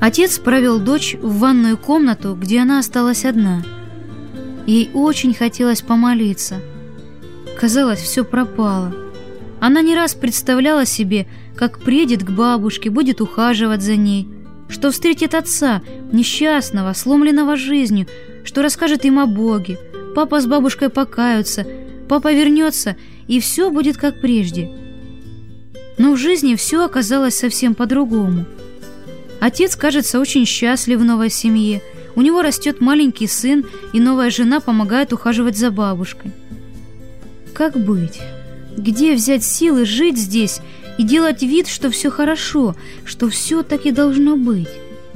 Отец провел дочь в ванную комнату, где она осталась одна. Ей очень хотелось помолиться. Казалось, все пропало. Она не раз представляла себе, как приедет к бабушке, будет ухаживать за ней, что встретит отца, несчастного, сломленного жизнью, что расскажет им о Боге. Папа с бабушкой покаются, папа вернется, и все будет как прежде. Но в жизни все оказалось совсем по-другому. Отец, кажется, очень счастлив в новой семье. У него растет маленький сын, и новая жена помогает ухаживать за бабушкой. Как быть? Где взять силы жить здесь и делать вид, что все хорошо, что все так и должно быть?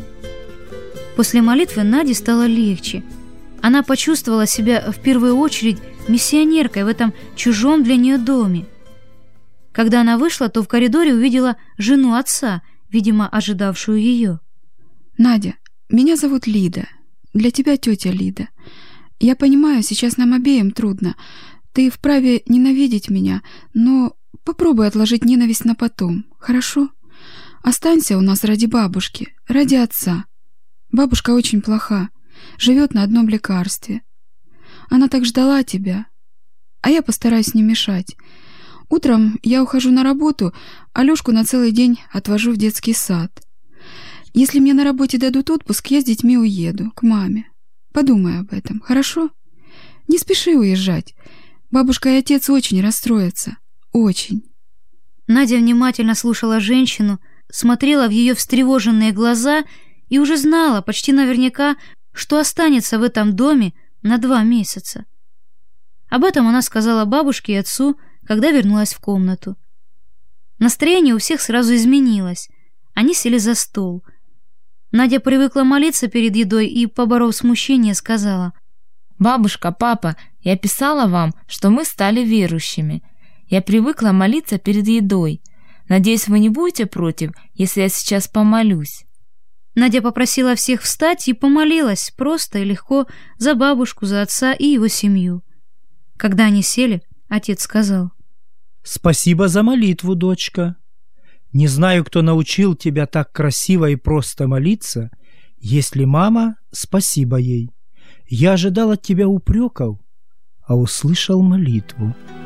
После молитвы Наде стало легче. Она почувствовала себя в первую очередь миссионеркой в этом чужом для нее доме. Когда она вышла, то в коридоре увидела жену отца, видимо, ожидавшую ее. «Надя, меня зовут Лида. Для тебя тетя Лида. Я понимаю, сейчас нам обеим трудно. Ты вправе ненавидеть меня, но попробуй отложить ненависть на потом, хорошо? Останься у нас ради бабушки, ради отца. Бабушка очень плоха, живет на одном лекарстве. Она так ждала тебя, а я постараюсь не мешать. Утром я ухожу на работу, а Лёшку на целый день отвожу в детский сад. Если мне на работе дадут отпуск, я с детьми уеду, к маме. Подумай об этом, хорошо? Не спеши уезжать. Бабушка и отец очень расстроятся. Очень». Надя внимательно слушала женщину, смотрела в ее встревоженные глаза и уже знала почти наверняка, что останется в этом доме на 2 месяца. Об этом она сказала бабушке и отцу, когда вернулась в комнату. Настроение у всех сразу изменилось. Они сели за стол. Надя привыкла молиться перед едой и, поборов смущение, сказала: «Бабушка, папа, я писала вам, что мы стали верующими. Я привыкла молиться перед едой. Надеюсь, вы не будете против, если я сейчас помолюсь». Надя попросила всех встать и помолилась просто и легко за бабушку, за отца и его семью. Когда они сели, отец сказал: «Спасибо за молитву, дочка. Не знаю, кто научил тебя так красиво и просто молиться. Если мама, спасибо ей. Я ожидал от тебя упреков, а услышал молитву».